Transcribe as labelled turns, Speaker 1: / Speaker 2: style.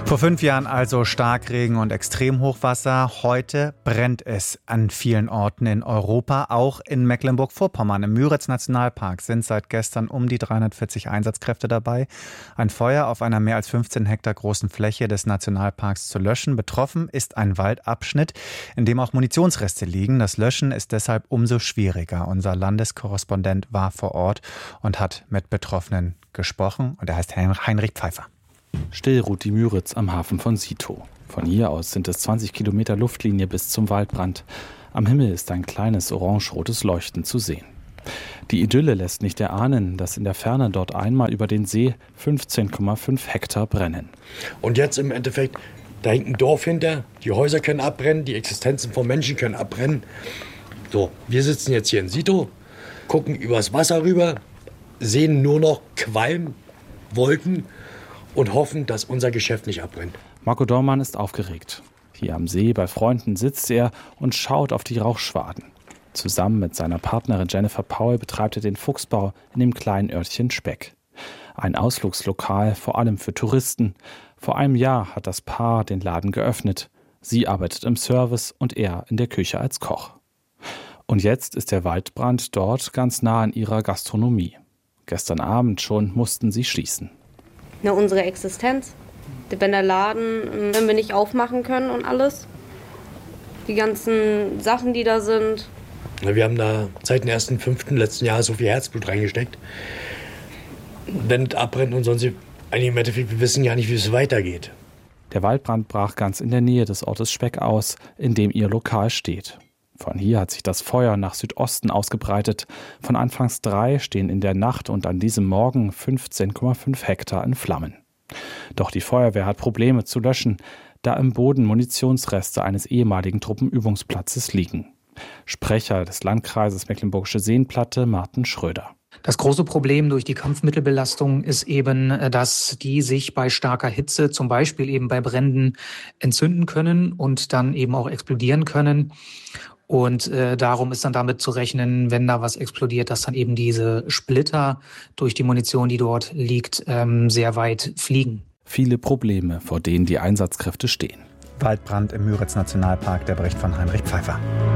Speaker 1: Vor 5 Jahren also Starkregen und Extremhochwasser. Heute brennt es an vielen Orten in Europa, auch in Mecklenburg-Vorpommern. Im Müritz-Nationalpark sind seit gestern um die 340 Einsatzkräfte dabei, ein Feuer auf einer mehr als 15 Hektar großen Fläche des Nationalparks zu löschen. Betroffen ist ein Waldabschnitt, in dem auch Munitionsreste liegen. Das Löschen ist deshalb umso schwieriger. Unser Landeskorrespondent war vor Ort und hat mit Betroffenen gesprochen. Und er heißt Heinrich Pfeiffer.
Speaker 2: Still ruht die Müritz am Hafen von Sito. Von hier aus sind es 20 Kilometer Luftlinie bis zum Waldbrand. Am Himmel ist ein kleines orange-rotes Leuchten zu sehen. Die Idylle lässt nicht erahnen, dass in der Ferne dort einmal über den See 15,5 Hektar brennen.
Speaker 3: Und jetzt im Endeffekt, da hängt ein Dorf hinter, die Häuser können abbrennen, die Existenzen von Menschen können abbrennen. So, wir sitzen jetzt hier in Sito, gucken übers Wasser rüber, sehen nur noch Qualm, Wolken und hoffen, dass unser Geschäft nicht abbrennt.
Speaker 2: Marco Dormann ist aufgeregt. Hier am See bei Freunden sitzt er und schaut auf die Rauchschwaden. Zusammen mit seiner Partnerin Jennifer Paul betreibt er den Fuchsbau in dem kleinen Örtchen Speck. Ein Ausflugslokal, vor allem für Touristen. Vor einem Jahr hat das Paar den Laden geöffnet. Sie arbeitet im Service und er in der Küche als Koch. Und jetzt ist der Waldbrand dort ganz nah an ihrer Gastronomie. Gestern Abend schon mussten sie schließen.
Speaker 4: Ja, unsere Existenz. Wenn der Laden, wenn wir nicht aufmachen können und alles. Die ganzen Sachen, die da sind.
Speaker 3: Wir haben da seit dem 1.5. letzten Jahres so viel Herzblut reingesteckt. Wenn es abbrennt und sonst, eigentlich im Endeffekt, wir wissen ja nicht, wie es weitergeht.
Speaker 2: Der Waldbrand brach ganz in der Nähe des Ortes Speck aus, in dem ihr Lokal steht. Von hier hat sich das Feuer nach Südosten ausgebreitet. Von anfangs 3 stehen in der Nacht und an diesem Morgen 15,5 Hektar in Flammen. Doch die Feuerwehr hat Probleme zu löschen, da im Boden Munitionsreste eines ehemaligen Truppenübungsplatzes liegen. Sprecher des Landkreises Mecklenburgische Seenplatte, Martin Schröder.
Speaker 5: Das große Problem durch die Kampfmittelbelastung ist eben, dass die sich bei starker Hitze, zum Beispiel eben bei Bränden, entzünden können und dann eben auch explodieren können. Und darum ist dann damit zu rechnen, wenn da was explodiert, dass dann eben diese Splitter durch die Munition, die dort liegt, sehr weit fliegen.
Speaker 2: Viele Probleme, vor denen die Einsatzkräfte stehen.
Speaker 1: Waldbrand im Müritz-Nationalpark, der Bericht von Heinrich Pfeiffer.